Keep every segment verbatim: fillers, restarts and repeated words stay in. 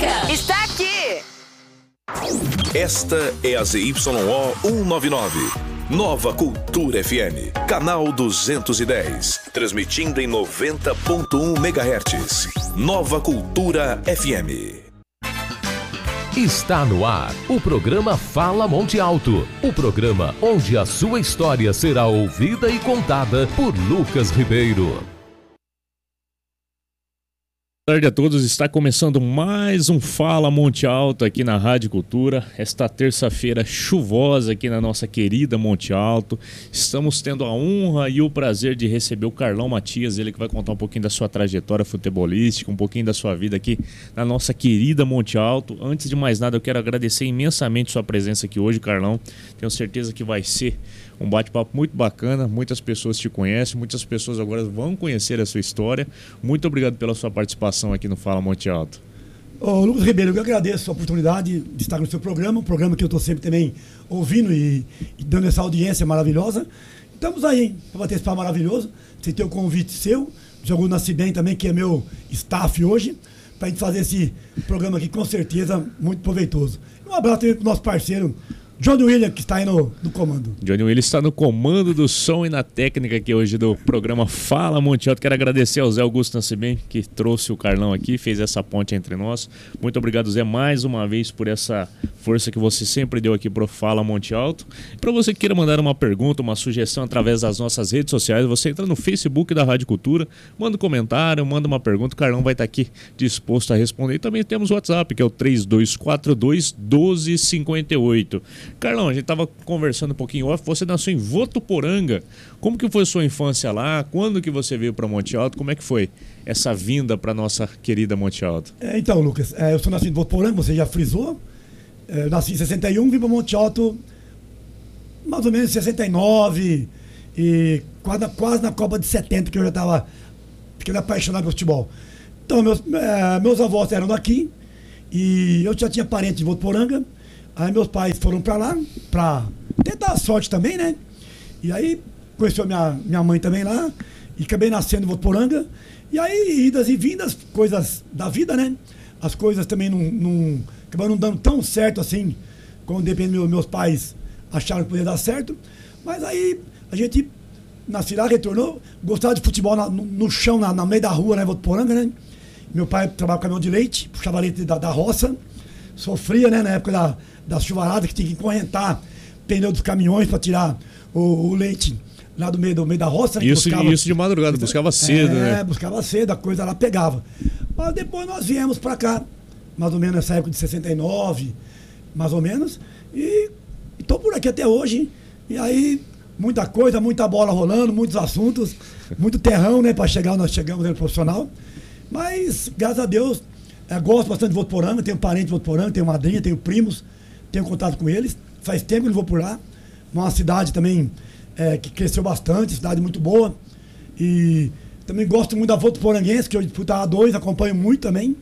música está aqui. Esta é a Z Y O cento e noventa e nove. Nova Cultura F M, canal duzentos e dez, transmitindo em noventa ponto um megahertz. Nova Cultura F M. Está no ar o programa Fala Monte Alto, o programa onde a sua história será ouvida e contada por Lucas Ribeiro. Boa tarde a todos, está começando mais um Fala Monte Alto aqui na Rádio Cultura, esta terça-feira chuvosa aqui na nossa querida Monte Alto. Estamos tendo a honra e o prazer de receber o Carlão Matias, ele que vai contar um pouquinho da sua trajetória futebolística, um pouquinho da sua vida aqui na nossa querida Monte Alto. Antes de mais nada, eu quero agradecer imensamente sua presença aqui hoje, Carlão. Tenho certeza que vai ser um bate-papo muito bacana, muitas pessoas te conhecem, muitas pessoas agora vão conhecer a sua história. Muito obrigado pela sua participação aqui no Fala Monte Alto. Ô, Lucas Ribeiro, eu agradeço a oportunidade de estar no seu programa, um programa que eu estou sempre também ouvindo e, e dando essa audiência maravilhosa. Estamos aí, hein, para bater esse papo maravilhoso. Você tem o convite seu, Diogo Nascimento também, que é meu staff hoje, para a gente fazer esse programa aqui, com certeza, muito proveitoso. Um abraço também para o nosso parceiro, Johnny William, que está aí no, no comando. Johnny William está no comando do som e na técnica aqui hoje do programa Fala Monte Alto. Quero agradecer ao Zé Augusto Nascimento, que trouxe o Carlão aqui, fez essa ponte entre nós. Muito obrigado, Zé, mais uma vez por essa força que você sempre deu aqui para o Fala Monte Alto. Para você que queira mandar uma pergunta, uma sugestão através das nossas redes sociais, você entra no Facebook da Rádio Cultura, manda um comentário, manda uma pergunta, o Carlão vai estar aqui disposto a responder. E também temos o WhatsApp, que é o três dois quatro dois, um dois cinco oito. Carlão, a gente estava conversando um pouquinho off, você nasceu em Votuporanga. Como que foi sua infância lá? Quando que você veio para Monte Alto? Como é que foi essa vinda para nossa querida Monte Alto? É, então, Lucas, é, eu sou nascido em Votuporanga, você já frisou. É, eu nasci em sessenta e um, vim para Monte Alto mais ou menos em sessenta e nove, e quase, quase na Copa de setenta, que eu já estava ficando apaixonado pelo futebol. Então, meus, é, meus avós eram daqui e eu já tinha parente de Votuporanga. Aí meus pais foram pra lá, pra tentar a sorte também, né? E aí conheceu minha, minha mãe também lá, e acabei nascendo em Votuporanga. E aí, idas e vindas, coisas da vida, né? As coisas também não, não acabaram não dando tão certo assim, como depende dos meus pais acharam que podia dar certo. Mas aí a gente nasci lá, retornou, gostava de futebol na, no, no chão, na, na meio da rua, né? Votuporanga, né? Meu pai trabalhava com caminhão de leite, puxava leite da, da roça, sofria, né? Na época da das chuvaradas, que tinha que correntar pneu dos caminhões para tirar o, o leite lá do meio, do meio da roça. Né, isso, buscava, isso de madrugada, buscava cedo, é, né? É, buscava cedo, a coisa lá pegava. Mas depois nós viemos para cá, mais ou menos nessa época de sessenta e nove, mais ou menos, e estou por aqui até hoje. E aí, muita coisa, muita bola rolando, muitos assuntos, muito terrão, né, para chegar onde nós chegamos no profissional. Mas, graças a Deus, é, gosto bastante de Votuporanga, tenho parente de Votuporanga, tenho madrinha, tenho primos, tenho contato com eles, faz tempo que eu vou por lá. Uma cidade também é, que cresceu bastante, cidade muito boa. E também gosto muito da Votuporanguense, que eu disputo a dois, acompanho muito também.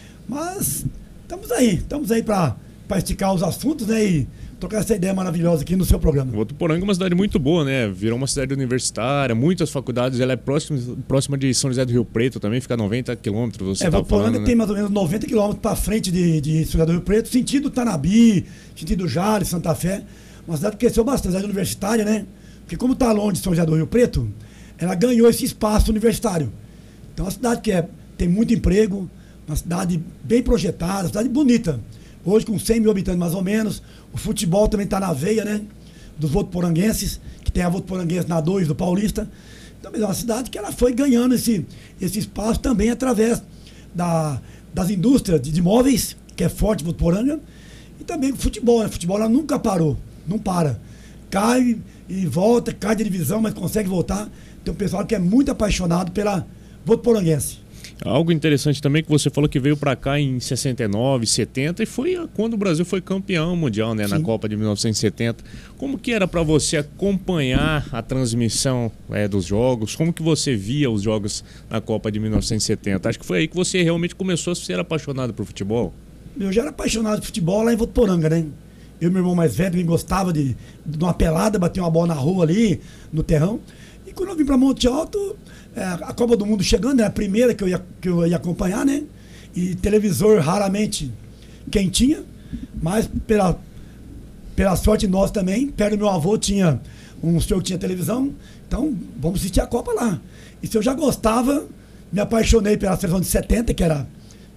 Mas estamos aí, estamos aí para esticar os assuntos, né? E trocar essa ideia maravilhosa aqui no seu programa. Votuporanga é uma cidade muito boa, né? Virou uma cidade universitária, muitas faculdades, ela é próxima, próxima de São José do Rio Preto também, fica a noventa quilômetros, você É, Votuporanga né? tem mais ou menos noventa quilômetros para frente de, de São José do Rio Preto, sentido Tanabi, sentido Jales, Santa Fé. Uma cidade que cresceu bastante, cidade universitária, né? Porque como está longe de São José do Rio Preto, ela ganhou esse espaço universitário. Então é uma cidade que é, tem muito emprego, uma cidade bem projetada, uma cidade bonita. Hoje com cem mil habitantes mais ou menos, o futebol também está na veia, né? Dos votuporanguenses, que tem a Votuporanguense na dois do Paulista. Então é uma cidade que ela foi ganhando esse, esse espaço também através da, das indústrias de, de móveis, que é forte Votuporanga, e também o futebol, né? O futebol ela nunca parou, não para. Cai e volta, cai de divisão, mas consegue voltar. Tem um pessoal que é muito apaixonado pela Votuporanguense. Algo interessante também que você falou que veio para cá em sessenta e nove, setenta e foi quando o Brasil foi campeão mundial, né, na Copa de mil novecentos e setenta. Como que era para você acompanhar a transmissão é, dos jogos? Como que você via os jogos na Copa de mil novecentos e setenta? Acho que foi aí que você realmente começou a ser apaixonado por futebol. Eu já era apaixonado por futebol lá em Votuporanga, né? Eu e meu irmão mais velho, que gostava de, de uma pelada, bater uma bola na rua ali, no terrão. E quando eu vim para Monte Alto, é, a Copa do Mundo chegando, era a primeira que eu, ia, que eu ia acompanhar, né? e televisor raramente quem tinha, mas pela, pela sorte nossa também, perto do meu avô tinha um senhor que tinha televisão, então vamos assistir a Copa lá. E se eu já gostava, me apaixonei pela seleção de setenta, que era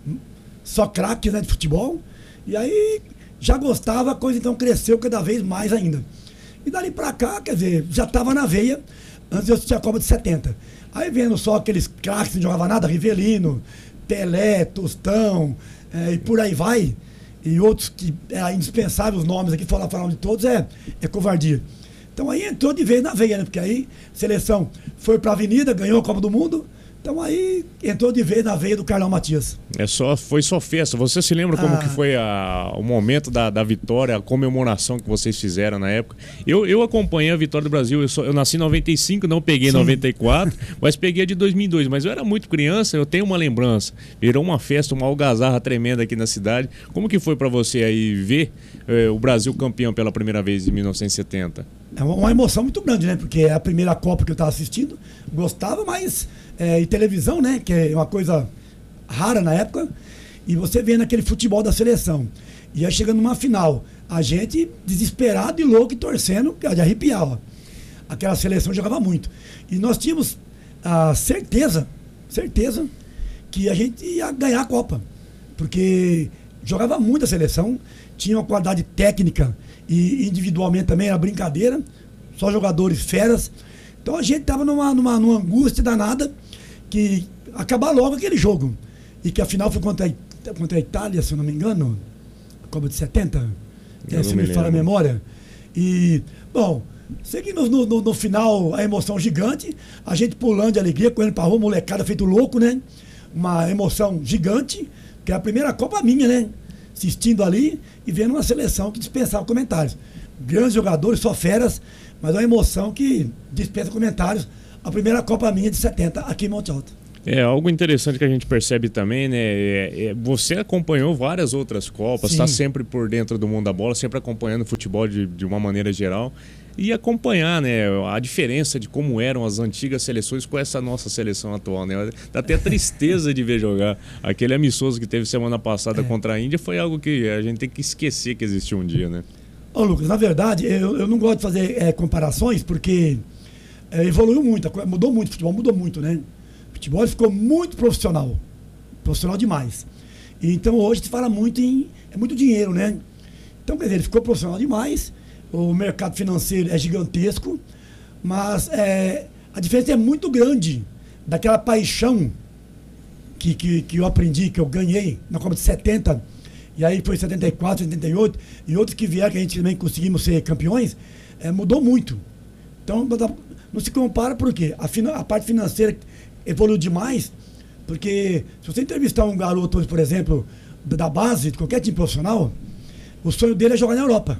só craque, né, de futebol, e aí já gostava, a coisa então cresceu cada vez mais ainda. E dali pra cá, quer dizer, já estava na veia antes de eu assistir a Copa de setenta. Aí vendo só aqueles craques que não jogavam nada, Rivelino, Pelé, Tostão, é, e por aí vai, e outros que é indispensáveis, os nomes aqui, falar falar de todos, é, é covardia. Então aí entrou de vez na veia, né? Porque aí a seleção foi pra Avenida, ganhou a Copa do Mundo. Então aí entrou de vez na veia do Carlão Matias. É só, foi só festa. Você se lembra como ah. que foi a, o momento da, da vitória, a comemoração que vocês fizeram na época? Eu, eu acompanhei a vitória do Brasil, eu, só, eu nasci em noventa e cinco, não peguei em noventa e quatro, mas peguei a de dois mil e dois. Mas eu era muito criança, eu tenho uma lembrança. Virou uma festa, uma algazarra tremenda aqui na cidade. Como que foi pra você aí ver eh, o Brasil campeão pela primeira vez em mil novecentos e setenta? É uma emoção muito grande, né? Porque é a primeira Copa que eu estava assistindo, gostava, mas é, e televisão, né? Que é uma coisa rara na época, e você vendo aquele futebol da seleção. E aí chegando numa final, a gente desesperado e louco e torcendo, de arrepiar, ó. Aquela seleção jogava muito. E nós tínhamos a certeza, certeza, que a gente ia ganhar a Copa. Porque jogava muito a seleção, tinha uma qualidade técnica e individualmente também era brincadeira, só jogadores feras. Então a gente tava numa, numa, numa angústia danada que acabar logo aquele jogo. E que afinal foi contra a, contra a Itália, se eu não me engano, a Copa de setenta, é, se me fala a memória. E, bom, sei que no, no, no final a emoção gigante, a gente pulando de alegria, correndo pra rua, molecada feito louco, né? Uma emoção gigante, que é a primeira Copa minha, né? Assistindo ali e vendo uma seleção que dispensava comentários. Grandes jogadores, só feras, mas é uma emoção que dispensa comentários. A primeira Copa minha de setenta aqui em Monte Alto. É, algo interessante que a gente percebe também, né? É, é, você acompanhou várias outras Copas, está sempre por dentro do mundo da bola, sempre acompanhando o futebol de, de uma maneira geral. E acompanhar, né, a diferença de como eram as antigas seleções com essa nossa seleção atual, né? Dá até tristeza de ver jogar. Aquele amistoso que teve semana passada é. contra a Índia foi algo que a gente tem que esquecer que existiu um dia, né? Ô Lucas, na verdade, eu, eu não gosto de fazer é, comparações porque é, evoluiu muito, mudou muito, o futebol mudou muito, né? O futebol ficou muito profissional, profissional demais. E, então hoje se fala muito em, é muito dinheiro, né? Então, quer dizer, ele ficou profissional demais. O mercado financeiro é gigantesco, mas é, a diferença é muito grande daquela paixão que, que, que eu aprendi, que eu ganhei na Copa de setenta, e aí foi setenta e quatro, setenta e oito, e outros que vieram, que a gente também conseguimos ser campeões, é, mudou muito. Então, não se compara porque a, a parte financeira evoluiu demais, porque se você entrevistar um garoto hoje, por exemplo, da base, de qualquer time profissional, o sonho dele é jogar na Europa.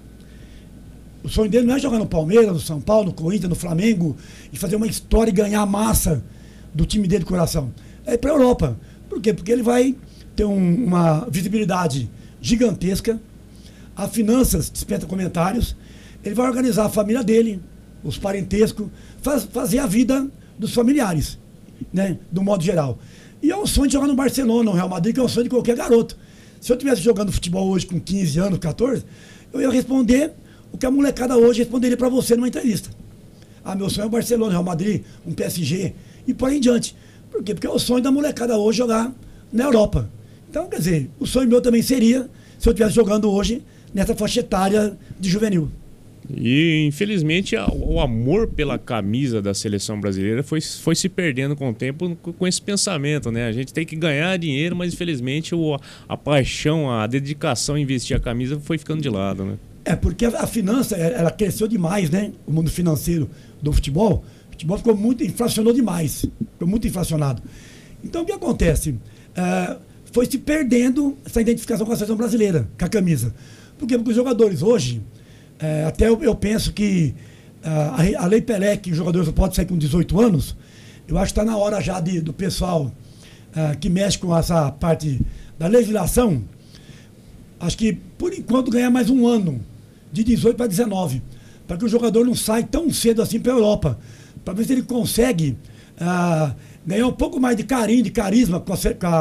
O sonho dele não é jogar no Palmeiras, no São Paulo, no Corinthians, no Flamengo e fazer uma história e ganhar a massa do time dele de coração. É ir para a Europa. Por quê? Porque ele vai ter um, uma visibilidade gigantesca, a finanças dispensa comentários, ele vai organizar a família dele, os parentescos, faz, fazer a vida dos familiares, né? Do modo geral. E é um sonho de jogar no Barcelona, no Real Madrid, que é um sonho de qualquer garoto. Se eu estivesse jogando futebol hoje com quinze anos, quatorze, eu ia responder o que a molecada hoje responderia para você numa entrevista. Ah, meu sonho é o Barcelona, Real Madrid, um P S G e por aí em diante. Por quê? Porque é o sonho da molecada hoje jogar na Europa. Então, quer dizer, o sonho meu também seria se eu estivesse jogando hoje nessa faixa etária de juvenil. E, infelizmente, o amor pela camisa da seleção brasileira foi, foi se perdendo com o tempo com esse pensamento, né? A gente tem que ganhar dinheiro, mas, infelizmente, o, a paixão, a dedicação em vestir a camisa foi ficando de lado, né? É, porque a, a finança, ela cresceu demais, né? O mundo financeiro do futebol. O futebol ficou muito, inflacionou demais. Ficou muito inflacionado. Então, o que acontece? É, foi se perdendo essa identificação com a seleção brasileira, com a camisa. Por quê? Porque os jogadores hoje, é, até eu, eu penso que a, a Lei Pelé, que o jogador só pode sair com dezoito anos, eu acho que está na hora já de, do pessoal é, que mexe com essa parte da legislação, acho que, por enquanto, ganhar mais um ano, de dezoito para dezenove, para que o jogador não saia tão cedo assim para a Europa, para ver se ele consegue ah, ganhar um pouco mais de carinho, de carisma com a, com a, com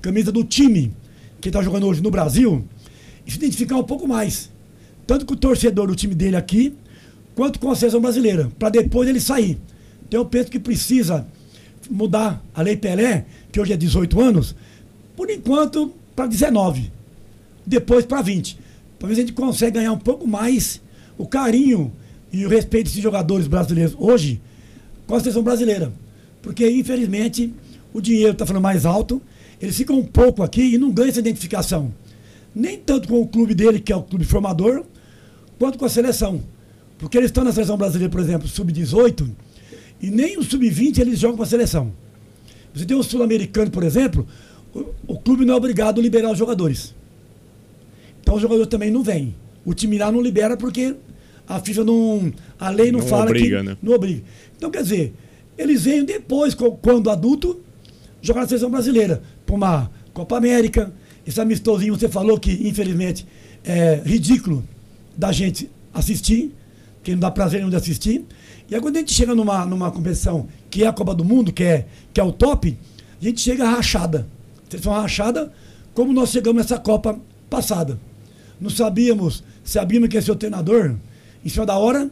camisa do time que está jogando hoje no Brasil e se identificar um pouco mais, tanto com o torcedor do time dele aqui, quanto com a seleção brasileira, para depois ele sair. Então eu penso que precisa mudar a Lei Pelé, que hoje é dezoito anos, por enquanto para dezenove, depois para vinte. Para ver se a gente consegue ganhar um pouco mais o carinho e o respeito desses jogadores brasileiros hoje com a seleção brasileira. Porque, infelizmente, o dinheiro está falando mais alto, eles ficam um pouco aqui e não ganham essa identificação. Nem tanto com o clube dele, que é o clube formador, quanto com a seleção. Porque eles estão na seleção brasileira, por exemplo, sub dezoito, e nem o sub vinte eles jogam com a seleção. Você tem o sul-americano, por exemplo, o, o clube não é obrigado a liberar os jogadores. Então os jogadores também não vêm. O time lá não libera porque a FIFA não... A lei não, não fala obriga, que... Né? Não obriga. Então, quer dizer, eles vêm depois, quando adulto, jogar na seleção brasileira. Para uma Copa América. Esse amistosinho, você falou que, infelizmente, é ridículo da gente assistir, que não dá prazer nenhum de assistir. E aí, quando a gente chega numa, numa competição que é a Copa do Mundo, que é, que é o top, a gente chega rachada. Seleção rachada, como nós chegamos nessa Copa passada. Não sabíamos, sabíamos que ia ser o treinador, em cima da hora.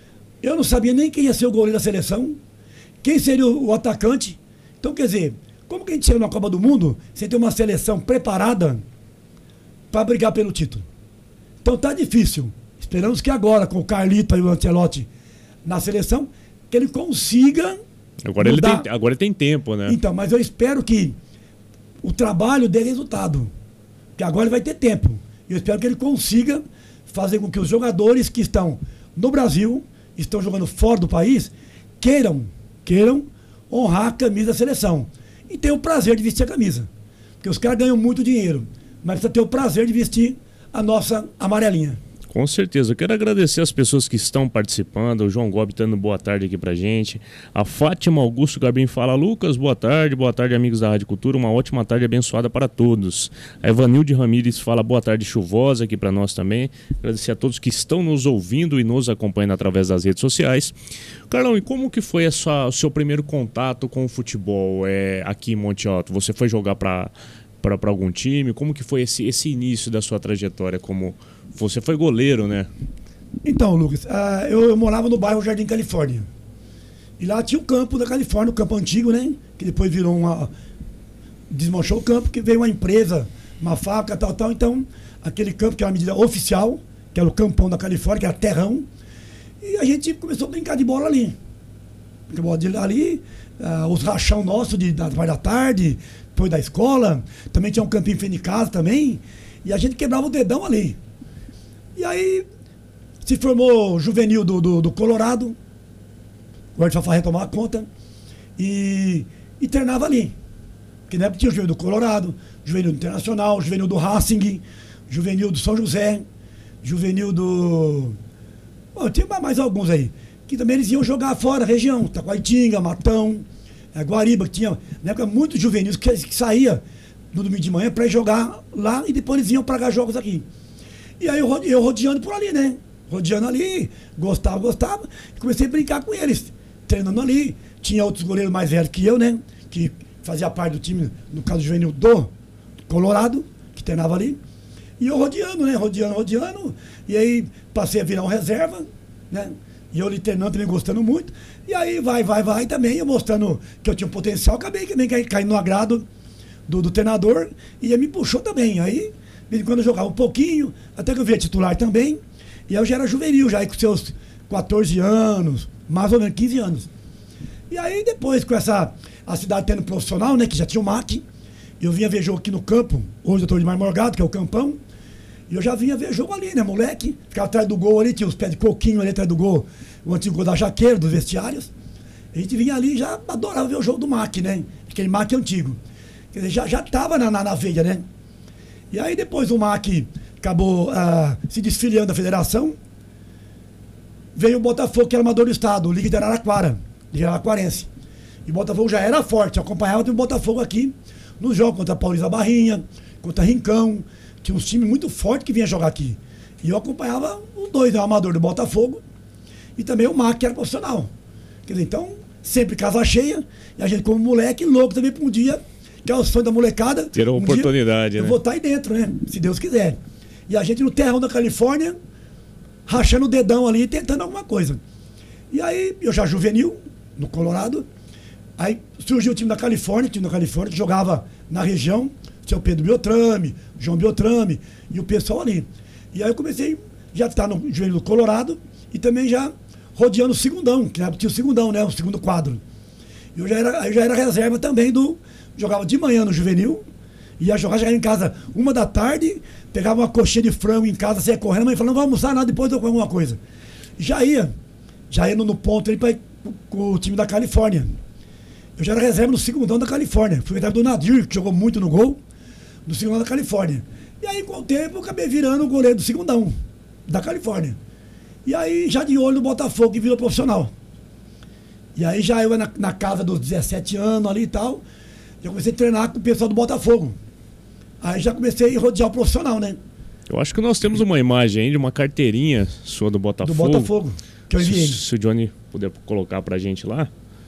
Eu não sabia nem quem ia ser o goleiro da seleção, quem seria o, o atacante. Então, quer dizer, como que a gente chega na Copa do Mundo sem ter uma seleção preparada para brigar pelo título? Então tá difícil. Esperamos que agora, com o Carlito e o Ancelotti na seleção, que ele consiga Agora mudar. ele tem, agora ele tem tempo, né? Então, mas eu espero que o trabalho dê resultado. Porque agora ele vai ter tempo. Eu espero que ele consiga fazer com que os jogadores que estão no Brasil, estão jogando fora do país, queiram, queiram honrar a camisa da seleção. E tenham o prazer de vestir a camisa. Porque os caras ganham muito dinheiro, mas precisa ter o prazer de vestir a nossa amarelinha. Com certeza. Eu quero agradecer as pessoas que estão participando. O João Gobi dando boa tarde aqui pra gente. A Fátima Augusto Garbim fala: Lucas, boa tarde. Boa tarde, amigos da Rádio Cultura. Uma ótima tarde abençoada para todos. A Evanilde Ramires fala: boa tarde chuvosa aqui para nós também. Agradecer a todos que estão nos ouvindo e nos acompanhando através das redes sociais. Carlão, e como que foi a sua, o seu primeiro contato com o futebol é, aqui em Monte Alto? Você foi jogar para para algum time? Como que foi esse, esse início da sua trajetória? Como você foi goleiro, né? Então, Lucas, uh, eu, eu morava no bairro Jardim Califórnia. E lá tinha o campo da Califórnia, o campo antigo, né? Que depois virou uma... desmanchou o campo, que veio uma empresa, uma fábrica, tal, tal. Então, aquele campo que era uma medida oficial, que era o campão da Califórnia, que era terrão. E a gente começou a brincar de bola ali. Brincar bola de ali, uh, os rachão nossos de, da parte da tarde, depois da escola. Também tinha um campinho em frente de casa também. E a gente quebrava o dedão ali. E aí se formou o juvenil do, do, do Colorado. O Arte Fafá retomava a conta. E, e treinava ali. Porque na época tinha o juvenil do Colorado, juvenil do Internacional, juvenil do Racing, juvenil do São José, juvenil do... Bom, tinha mais alguns aí. Que também eles iam jogar fora, região. Taquaritinga, Matão, é, Guariba, que tinha, na época, muitos juvenis que, que saía no domingo de manhã para ir jogar lá e depois eles iam pagar jogos aqui. E aí eu, eu rodeando por ali, né? Rodeando ali, gostava, gostava. E comecei a brincar com eles, treinando ali. Tinha outros goleiros mais velhos que eu, né? Que fazia parte do time, no caso do juvenil do Colorado, que treinava ali. E eu rodeando, né? Rodeando, rodeando. E aí passei a virar um reserva, né? E eu ali treinando também, gostando muito. E aí vai, vai, vai também. Eu mostrando que eu tinha um potencial. Acabei também caindo no agrado do, do treinador. E ele me puxou também. Aí, de vez em quando eu jogava um pouquinho. Até que eu via titular também. E aí eu já era juvenil, já aí com seus quatorze anos, mais ou menos quinze anos. E aí depois, com essa... A cidade tendo profissional, né? Que já tinha o M A C. Eu vinha ver jogo aqui no campo. Hoje eu estou de mais morgado, que é o campão. E eu já vinha ver jogo ali, né, moleque? Ficava atrás do gol ali, tinha os pés de coquinho ali atrás do gol, o antigo gol da Jaqueira, dos vestiários. A gente vinha ali e já adorava ver o jogo do M A C, né? Aquele M A C antigo. Quer dizer, já, já tava na, na, na veia, né? E aí depois o M A C acabou uh, se desfiliando da federação. Veio o Botafogo, que era amador do estado, o Liga de Araraquara, Liga Araraquarense. E o Botafogo já era forte, eu acompanhava o Botafogo aqui nos jogos contra a Paulista Barrinha, contra Rincão. Tinha uns times muito fortes que vinham jogar aqui. E eu acompanhava os dois, o amador do Botafogo e também o M A C, que era profissional. Quer dizer, então, sempre casa cheia. E a gente, como moleque, louco também para um dia que é o sonho da molecada. Ter a um oportunidade, dia, né? Eu vou estar aí dentro, né? Se Deus quiser. E a gente no terrão da Califórnia, rachando o dedão ali, tentando alguma coisa. E aí, eu já juvenil, no Colorado, aí surgiu o time da Califórnia, o time da Califórnia, que jogava na região, o seu Pedro Beltrame, João Beltrame, e o pessoal ali. E aí eu comecei já a estar no juvenil do Colorado, e também já rodeando o segundão, que tinha o segundão, né? O segundo quadro. Eu já era, eu já era reserva também do... Jogava de manhã no juvenil, ia jogar, chegava em casa uma da tarde, pegava uma coxinha de frango em casa, saia correndo, a mãe falando, não vou almoçar nada, depois eu comer alguma coisa. Já ia, já ia no, no ponto ali para com o time da Califórnia. Eu já era reserva no segundão da Califórnia. Fui reserva do Nadir, que jogou muito no gol, no segundão da Califórnia. E aí, com o tempo, eu acabei virando o goleiro do segundão da Califórnia. E aí, já de olho no Botafogo, que virou profissional. E aí, já eu na, na casa dos dezessete anos ali e tal, já comecei a treinar com o pessoal do Botafogo. Aí já comecei a rodear o profissional, né? Eu acho que nós temos uma imagem aí de uma carteirinha sua do Botafogo. Do Botafogo, que eu enviei. Se, se o Johnny puder colocar pra gente lá.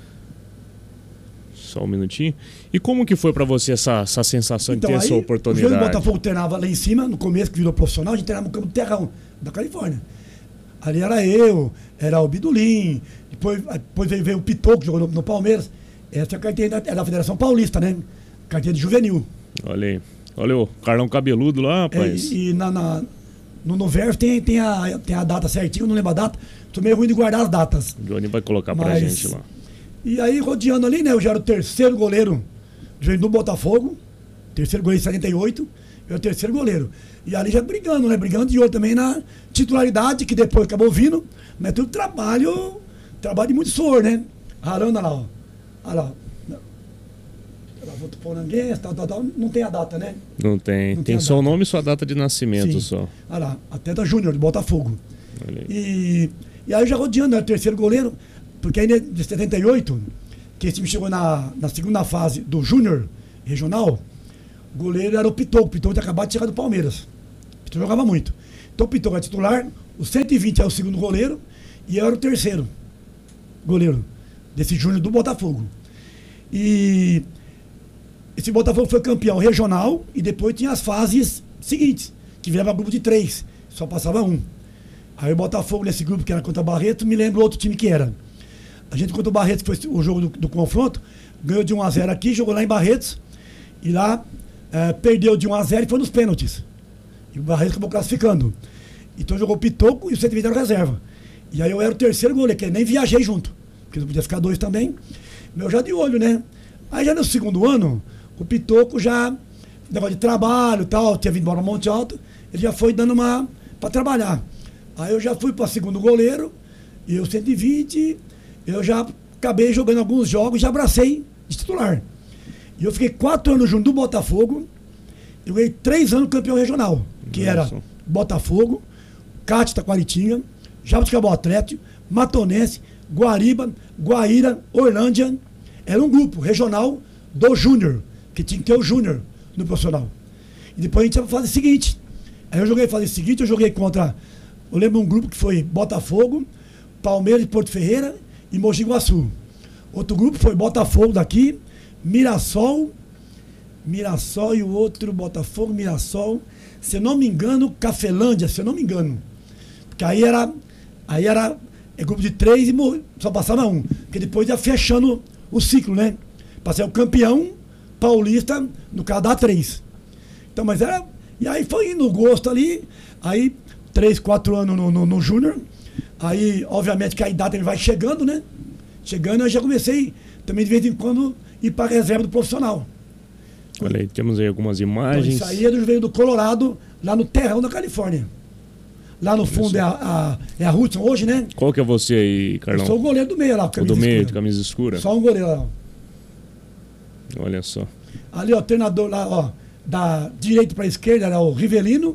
Só um minutinho. E como que foi pra você essa, essa sensação Então, de ter aí, essa oportunidade? O Botafogo treinava lá em cima, no começo, que virou profissional, a gente treinava no campo do terrão da Califórnia. Ali era eu, era o Bidulim, depois, depois veio, veio o Pitô, que jogou no, no Palmeiras. Essa é a carteira da, da Federação Paulista, né? Carteira de juvenil. Olha aí. Olha o Carlão cabeludo lá, rapaz. É, e na, na, no, no verso tem, tem, a, tem a data certinha, eu não lembro a data. Tô meio ruim de guardar as datas. O Johnny vai colocar pra Mas, gente lá. E aí, rodeando ali, né? Eu já era o terceiro goleiro do Botafogo. Terceiro goleiro em setenta e oito. Eu era o terceiro goleiro. E ali já brigando, né? Brigando de olho também na titularidade, que depois acabou vindo. Mas tudo trabalho, trabalho de muito suor, né? Ralando lá, ó. Olha lá. Votuporanguense, tal, tal, tal. Não tem a data, né? Não tem. Não tem tem só o data. nome e sua data de nascimento. Sim. Só. Olha lá, Atleta Júnior, de Botafogo. Olha aí. E, e aí eu já rodeando, era o terceiro goleiro, porque ainda de setenta e oito, que esse time chegou na, na segunda fase do Júnior regional, o goleiro era o Pitô. O Pitô tinha acabado de chegar do Palmeiras. O Pitô jogava muito. Então o Pitô era titular, o cento e vinte é o segundo goleiro, e eu era o terceiro goleiro desse Júnior do Botafogo. E esse Botafogo foi campeão regional e depois tinha as fases seguintes, que virava grupo de três, só passava um. Aí o Botafogo nesse grupo que era contra o Barreto, me lembro outro time que era. A gente contra o Barretos, foi o jogo do, do confronto, ganhou de um a zero aqui, jogou lá em Barretos, e lá é, perdeu de um a zero e foi nos pênaltis. E o Barretos acabou classificando. Então jogou o Pitoco e o cento e vinte era reserva. E aí eu era o terceiro goleiro, que nem viajei junto, porque não podia ficar dois também. Meu já de olho, né? Aí já no segundo ano, o Pitoco já, negócio de trabalho e tal, tinha vindo embora no Monte Alto, ele já foi dando uma para trabalhar. Aí eu já fui para segundo goleiro, e eu cento e vinte, eu já acabei jogando alguns jogos, já abracei de titular. E eu fiquei quatro anos junto do Botafogo, eu ganhei três anos campeão regional, que era Botafogo, Cátia Taquaritinga, Jabuticabal Atlético, Matonense, Guariba, Guaíra, Orlândia. Era um grupo regional do Júnior, que tinha que ter o Júnior no profissional. E depois a gente ia pra fase seguinte. Aí eu joguei a fase seguinte, eu joguei contra, eu lembro um grupo que foi Botafogo, Palmeiras de Porto Ferreira e Mogi Guaçu. Outro grupo foi Botafogo daqui, Mirassol, Mirassol e o outro Botafogo, Mirassol, se eu não me engano, Cafelândia, se eu não me engano. Porque aí era, aí era é grupo de três e morri, só passava um. Porque depois ia fechando o ciclo, né? Passei o campeão paulista, no caso da três. Então, mas era. E aí foi indo no gosto ali, aí três, quatro anos no, no, no Júnior. Aí, obviamente, que a idade vai chegando, né? Chegando, eu já comecei também de vez em quando ir para a reserva do profissional. Olha aí, temos aí algumas Então, imagens. isso aí é do veio do Colorado, lá no terrão da Califórnia. Lá no fundo é a, a, é a Hudson hoje, né? Qual que é você aí, Carlão? Eu sou o goleiro do meio lá, O camisa do meio, escura. de camisa escura? Só um goleiro lá. Olha só. Ali, ó, o treinador lá, ó, da direita para esquerda era o Rivelino,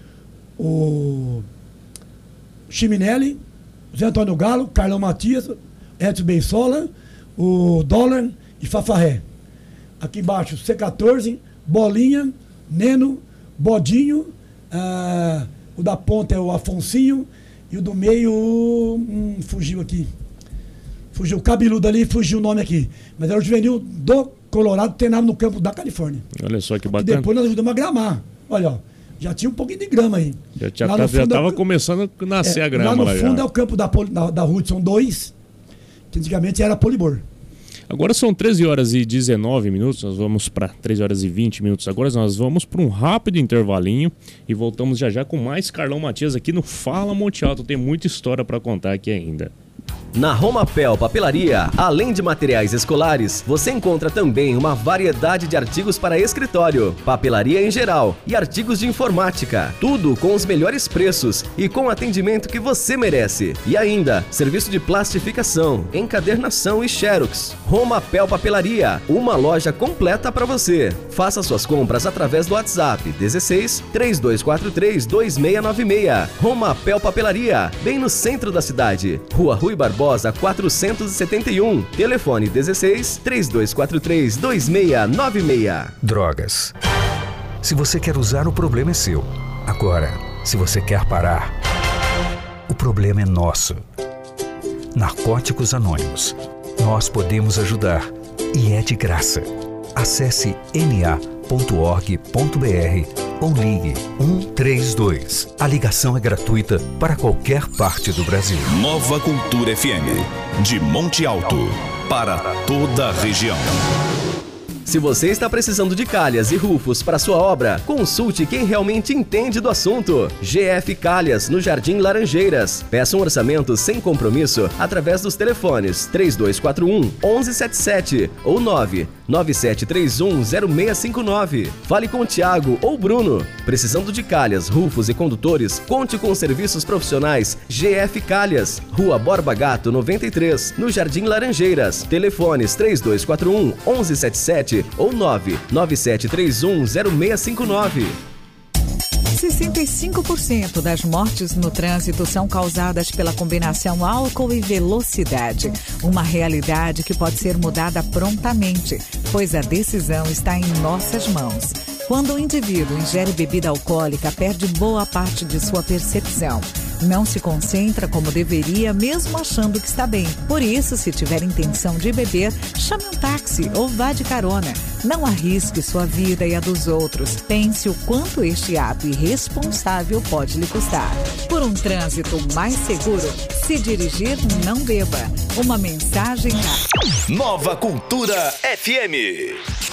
o Chiminelli, o Zé Antônio Galo, Carlão Matias, Edson Bensola, o Dólar e Fafarré. Aqui embaixo, C quatorze, Bolinha, Neno, Bodinho, ah, o da ponta é o Afonsinho e o do meio, hum, fugiu aqui. Fugiu, o cabeludo ali, fugiu o nome aqui. Mas era o juvenil do Colorado treinaram no campo da Califórnia. Olha só que E bacana. depois nós ajudamos a gramar. Olha, ó, já tinha um pouquinho de grama aí. Já, tinha, Lá tá, no já fundo tava é o- começando a nascer é, a grama lá no lá fundo já. é o campo da, Poli- da, da Hudson dois, que antigamente era Polibor. Agora são treze horas e dezenove minutos, nós vamos para treze horas e vinte minutos. Agora nós vamos para um rápido intervalinho e voltamos já já com mais Carlão Matias aqui no Fala Monte Alto. Tem muita história para contar aqui ainda. Na Romapel Papelaria, além de materiais escolares, você encontra também uma variedade de artigos para escritório, papelaria em geral e artigos de informática. Tudo com os melhores preços e com o atendimento que você merece. E ainda, serviço de plastificação, encadernação e xerox. Romapel Papelaria, uma loja completa para você. Faça suas compras através do WhatsApp dezesseis, três dois quatro três, dois seis nove seis. Romapel Papelaria, bem no centro da cidade. Rua Rui Barbosa quatrocentos e setenta e um. Telefone dezesseis, três dois quatro três, dois seis nove seis. Drogas. Se você quer usar, o problema é seu. Agora, se você quer parar, o problema é nosso. Narcóticos Anônimos. Nós podemos ajudar. E é de graça. Acesse n a ponto org ponto b r ou ligue um três dois. A ligação é gratuita para qualquer parte do Brasil. Nova Cultura F M, de Monte Alto, para toda a região. Se você está precisando de calhas e rufos para sua obra, consulte quem realmente entende do assunto. G F Calhas, no Jardim Laranjeiras. Peça um orçamento sem compromisso através dos telefones três dois quatro um, um um sete sete ou nove nove sete três um, zero seis cinco nove. Fale com o Thiago ou Bruno. Precisando de calhas, rufos e condutores, conte com os serviços profissionais G F Calhas. Rua Borba Gato, noventa e três, no Jardim Laranjeiras. Telefones três dois quatro um, um um sete sete ou nove nove sete três um, zero seis cinco nove. sessenta e cinco por cento das mortes no trânsito são causadas pela combinação álcool e velocidade. Uma realidade que pode ser mudada prontamente, pois a decisão está em nossas mãos. Quando o indivíduo ingere bebida alcoólica, perde boa parte de sua percepção. Não se concentra como deveria, mesmo achando que está bem. Por isso, se tiver intenção de beber, chame um táxi ou vá de carona. Não arrisque sua vida e a dos outros. Pense o quanto este ato irresponsável pode lhe custar. Por um trânsito mais seguro, se dirigir, não beba. Uma mensagem da Nova Cultura F M.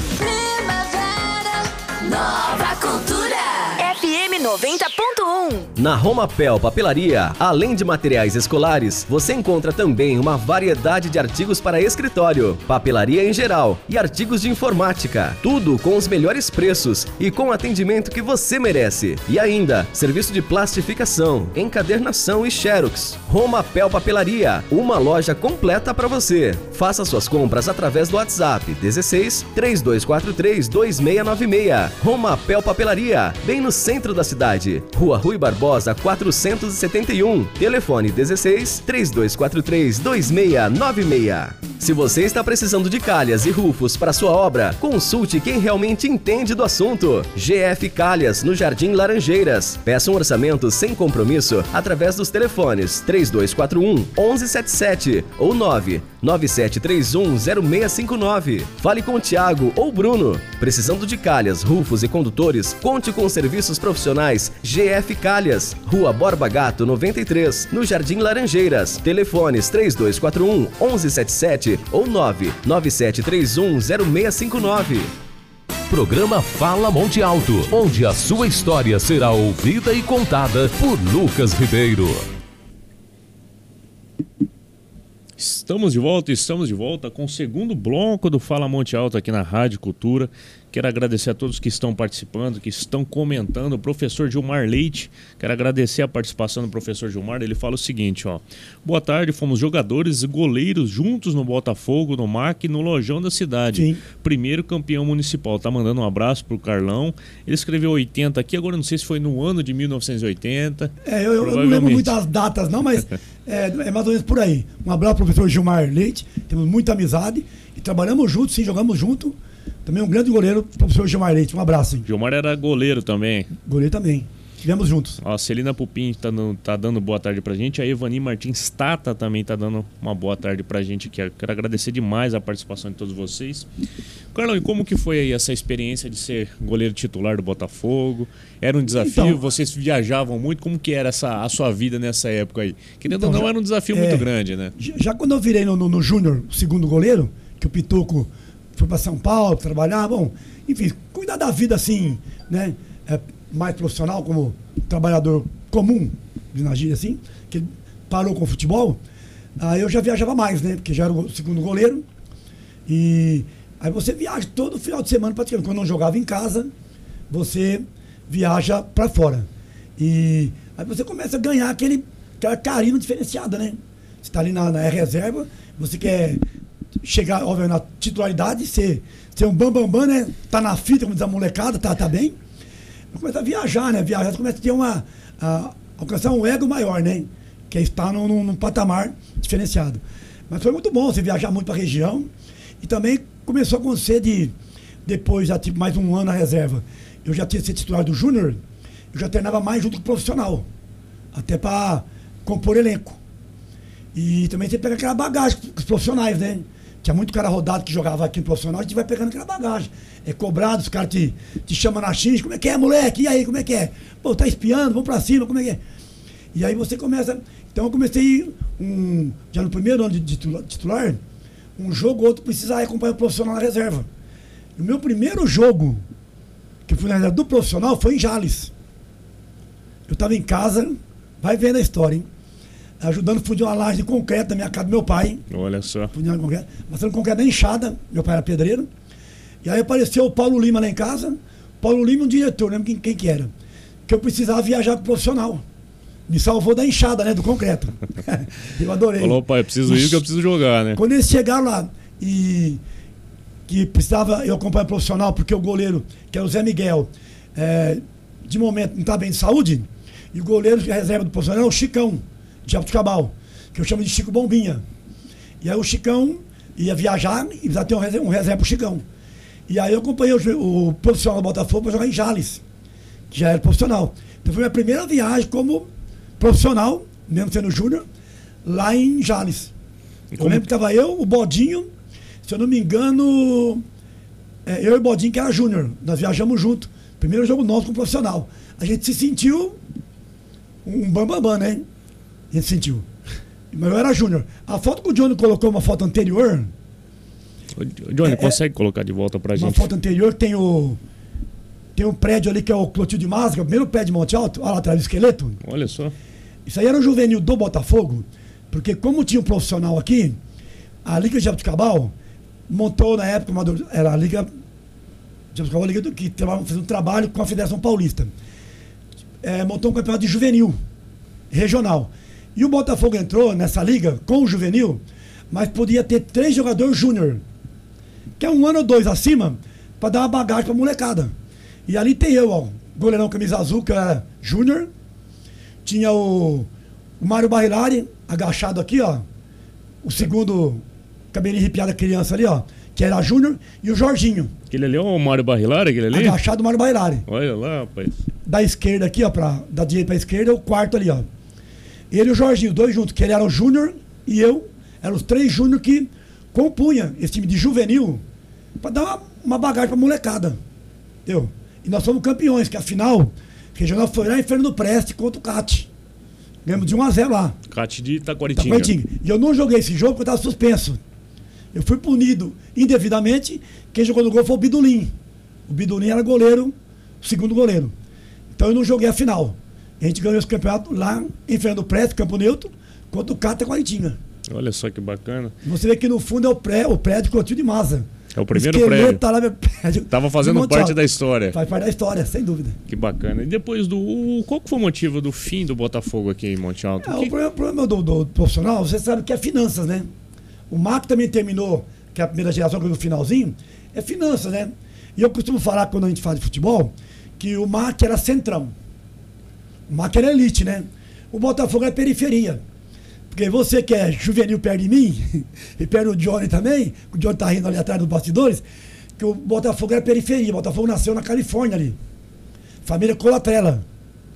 Primavera, Nova Cultura. F M noventa ponto um. Na Romapel Papelaria, além de materiais escolares, você encontra também uma variedade de artigos para escritório, papelaria em geral e artigos de informática. Tudo com os melhores preços e com o atendimento que você merece. E ainda, serviço de plastificação, encadernação e xerox. Romapel Papelaria, uma loja completa para você. Faça suas compras através do WhatsApp dezesseis, três dois quatro três, dois seis nove seis. Romapel Papelaria, bem no centro da cidade. Rua Rui Barbosa quatrocentos e setenta e um. Telefone dezesseis, três dois quatro três, dois seis nove seis. Se você está precisando de calhas e rufos para sua obra, consulte quem realmente entende do assunto. G F Calhas, no Jardim Laranjeiras. Peça um orçamento sem compromisso através dos telefones três dois quatro um, um um sete sete ou nove nove sete três um, zero seis cinco nove. Fale com o Thiago ou Bruno. Precisando de calhas, rufos e condutores, conte com os serviços profissionais G F Calhas. Rua Borba Gato, noventa e três, no Jardim Laranjeiras. Telefones três dois quatro um, um um sete sete ou nove nove sete três um, zero seis cinco nove. Programa Fala Monte Alto, onde a sua história será ouvida e contada por Lucas Ribeiro. Estamos de volta, estamos de volta com o segundo bloco do Fala Monte Alto aqui na Rádio Cultura. Quero agradecer a todos que estão participando, que estão comentando. O professor Gilmar Leite, quero agradecer a participação do professor Gilmar. Ele fala o seguinte, ó. Boa tarde, fomos jogadores e goleiros juntos no Botafogo, no M A C e no Lojão da cidade. Sim. Primeiro campeão municipal. Tá mandando um abraço pro Carlão. Ele escreveu oitenta aqui, agora não sei se foi no ano de mil novecentos e oitenta. É, eu, eu não lembro muitas datas não, mas é, é mais ou menos por aí. Um abraço pro professor Gilmar Leite, temos muita amizade e trabalhamos juntos, sim, jogamos junto. Também um grande goleiro, professor Gilmar Leite, um abraço. Hein? Gilmar era goleiro também. Goleiro também. Estivemos juntos. Ó, a Celina Pupim tá, no, tá dando boa tarde pra gente. A Evani Martins Tata também tá dando uma boa tarde pra gente aqui. Quero agradecer demais a participação de todos vocês. Carlão, e como que foi aí essa experiência de ser goleiro titular do Botafogo? Era um desafio? Então, vocês viajavam muito? Como que era essa, a sua vida nessa época aí? Querendo então, ou não, já, era um desafio é, muito grande, né? Já quando eu virei no, no, no Júnior, segundo goleiro, que o Pituco foi pra São Paulo trabalhar, bom, enfim, cuidar da vida assim, né? É, mais profissional, como trabalhador comum, na gíria assim, que parou com o futebol, aí eu já viajava mais, né? Porque já era o segundo goleiro. E aí você viaja todo final de semana, praticamente. Quando não jogava em casa, você viaja para fora. E aí você começa a ganhar aquele, aquela carisma diferenciada, né? Você tá ali na, na reserva, você quer chegar, óbvio, na titularidade, ser, ser um bambambam, bam, bam, né? Tá na fita, como diz a molecada, tá, tá bem. Começa a viajar, né? Viajar, você começa a ter uma. A alcançar um ego maior, né? Que é estar num, num, num patamar diferenciado. Mas foi muito bom você viajar muito para a região. E também começou a acontecer de. Depois, já tive mais um ano na reserva. Eu já tinha sido titular do Júnior, eu já treinava mais junto com o profissional. Até para compor elenco. E também você pega aquela bagagem com os profissionais, né? Tinha muito cara rodado que jogava aqui no profissional, a gente vai pegando aquela bagagem. É cobrado, os caras te, te chamam na X, como é que é, moleque? E aí, como é que é? Pô, tá espiando, vamos pra cima, como é que é? E aí você começa... Então eu comecei, um, já no primeiro ano de titular, um jogo ou outro precisar acompanhar o profissional na reserva. E o meu primeiro jogo, que fui na reserva do profissional, foi em Jales. Eu tava em casa, vai vendo a história, hein? Ajudando a fundir uma laje de concreto da minha casa do meu pai. Olha só. Fundindo concreto. Mostrando concreto da enxada. Meu pai era pedreiro. E aí apareceu o Paulo Lima lá em casa. Paulo Lima, um diretor, não lembro quem, quem que era. Que eu precisava viajar pro profissional. Me salvou da enxada, né? Do concreto. Eu adorei. Falou, pai, eu preciso ir que eu preciso jogar, né? Quando eles chegaram lá e que precisava eu acompanhar o profissional, porque o goleiro, que era o Zé Miguel, é, de momento não estava bem de saúde, e o goleiro que é reserva do profissional era o Chicão, de Jabuticabal, que eu chamo de Chico Bombinha. E aí o Chicão ia viajar e precisava ter um reserva, um reserva pro Chicão. E aí eu acompanhei o, o profissional do Botafogo para jogar em Jales, que já era profissional. Então foi a minha primeira viagem como profissional, mesmo sendo júnior, lá em Jales. Eu lembro que estava eu, o Bodinho, se eu não me engano, é, eu e o Bodinho, que era júnior. Nós viajamos junto. Primeiro jogo nosso como profissional. A gente se sentiu um bambambam, bam, bam, né? A gente sentiu. Mas eu era júnior. A foto que o Johnny colocou, uma foto anterior... O Johnny, é, consegue é, colocar de volta pra gente? Uma foto anterior, tem o... Tem um prédio ali que é o Clotilde Máscara, o primeiro prédio de Monte Alto, olha lá atrás do esqueleto. Olha só. Isso aí era o juvenil do Botafogo, porque como tinha um profissional aqui, a Liga de Jabuticabal montou na época, uma, era a Liga de Jabuticabal, a Liga do, que fez um trabalho com a Federação Paulista. É, montou um campeonato de juvenil, regional. E o Botafogo entrou nessa liga com o juvenil, mas podia ter três jogadores júnior, que é um ano ou dois acima, para dar uma bagagem pra molecada. E ali tem eu, ó, goleirão camisa azul, que era júnior. Tinha o, o Mário Barrilari, agachado aqui, ó. O segundo cabelinho arrepiado da criança ali, ó, que era júnior. E o Jorginho. Aquele ali é o Mário Barrilari, aquele ali? Agachado o Mário Barrilari. Olha lá, rapaz. Da esquerda aqui, ó, pra, da direita pra esquerda, o quarto ali, ó. Ele e o Jorginho, dois juntos, que ele era o júnior e eu. Eram os três júnior que compunha esse time de juvenil pra dar uma, uma bagagem pra molecada. Entendeu? E nós fomos campeões, que a final regional foi lá em Fernando Preste contra o C A T. Ganhamos de um a zero lá. C A T de Itaquaritinga. E eu não joguei esse jogo porque eu estava suspenso. Eu fui punido indevidamente. Quem jogou no gol foi o Bidulim. O Bidulim era goleiro, o segundo goleiro. Então eu não joguei a final. A gente ganhou esse campeonato lá em Fernando Preste, Campo Neutro, contra o C A T Itaquaritinga. Olha só que bacana. E você vê que no fundo é o, pré, o prédio Clotilde de Maza. É o primeiro o prédio. Tá lá, meu prédio. Tava fazendo parte da história. Faz parte da história, sem dúvida. Que bacana. E depois do... Qual que foi o motivo do fim do Botafogo aqui em Monte Alto? É, que... O problema, o problema do, do profissional, você sabe que é finanças, né? O M A C também terminou, que é a primeira geração, que é o finalzinho, é finanças, né? E eu costumo falar, quando a gente fala de futebol, que o M A C era centrão. O M A C era elite, né? O Botafogo era periferia. Porque você que é juvenil perto de mim, e perto do Johnny também, o Johnny tá rindo ali atrás dos bastidores, que o Botafogo era periferia. O Botafogo nasceu na Califórnia ali. Família Colatrella.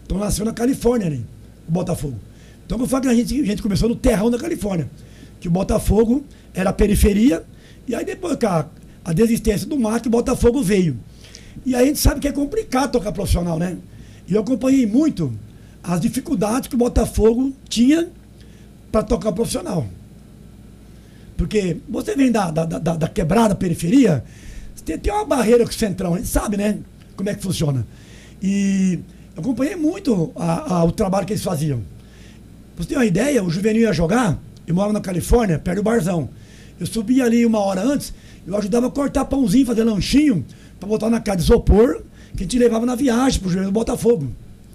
Então nasceu na Califórnia ali, o Botafogo. Então eu falo que a gente, a gente começou no terrão da Califórnia, que o Botafogo era a periferia, e aí depois com a, a desistência do M A C, o Botafogo veio. E aí a gente sabe que é complicado tocar profissional, né? E eu acompanhei muito as dificuldades que o Botafogo tinha para tocar profissional. Porque você vem da, da, da, da quebrada periferia, tem, tem uma barreira com o Centrão, a gente sabe, né? Como é que funciona. E eu acompanhei muito a, a, o trabalho que eles faziam. Pra você ter uma ideia, o Juvenil ia jogar, eu morava na Califórnia, perto do Barzão. Eu subia ali uma hora antes, eu ajudava a cortar pãozinho, fazer lanchinho, para botar na casa de isopor, que a gente levava na viagem pro Juvenil do Botafogo.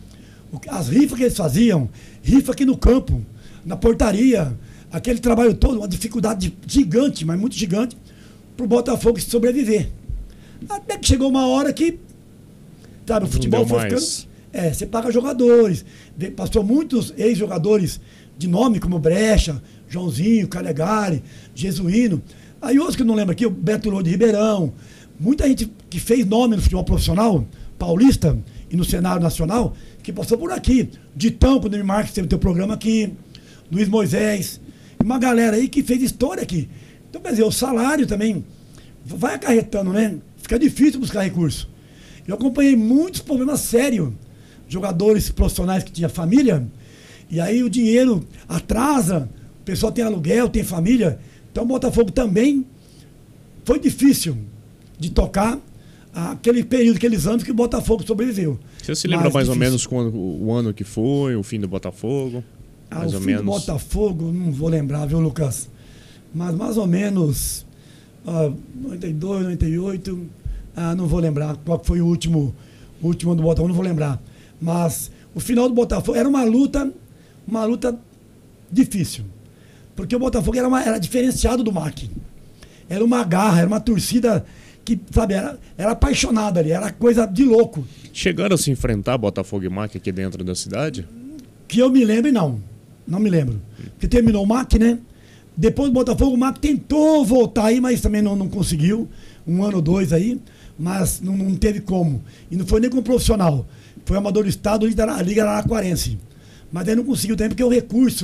As rifas que eles faziam, rifa aqui no campo, na portaria, aquele trabalho todo, uma dificuldade gigante, mas muito gigante, pro Botafogo sobreviver. Até que chegou uma hora que, sabe, o futebol foi ficando... É, você paga jogadores. Passou muitos ex-jogadores de nome, como Brecha, Joãozinho, Calegari, Jesuíno. Aí outros que eu não lembro aqui, o Beto Lô de Ribeirão. Muita gente que fez nome no futebol profissional, paulista e no cenário nacional, que passou por aqui. Ditão, quando o Marques teve o teu programa aqui. Luiz Moisés. Uma galera aí que fez história aqui. Então, quer dizer, o salário também vai acarretando, né? Fica difícil buscar recurso. Eu acompanhei muitos problemas sérios. Jogadores profissionais que tinham família, e aí o dinheiro atrasa, o pessoal tem aluguel, tem família. Então o Botafogo também foi difícil de tocar aquele período, aqueles anos que o Botafogo sobreviveu. Você se lembra mais, mais ou menos quando, o ano que foi, o fim do Botafogo? Ah, mais o ou fim menos. do Botafogo, não vou lembrar, viu, Lucas? Mas mais ou menos ah, noventa e dois, noventa e oito, ah, não vou lembrar qual foi o último, o último ano do Botafogo, não vou lembrar. Mas o final do Botafogo era uma luta, uma luta difícil. Porque o Botafogo era, uma, era diferenciado do M A C. Era uma garra, era uma torcida que, sabe, era, era apaixonada ali, era coisa de louco. Chegaram a se enfrentar Botafogo e M A C aqui dentro da cidade? Que eu me lembre, não. Não me lembro. Porque terminou o M A C, né? Depois do Botafogo, o M A C tentou voltar aí, mas também não, não conseguiu. Um ano ou dois aí, mas não, não teve como. E não foi nem como profissional. Foi amador do estado, Liga Araraquarense. Mas aí não conseguiu também porque o recurso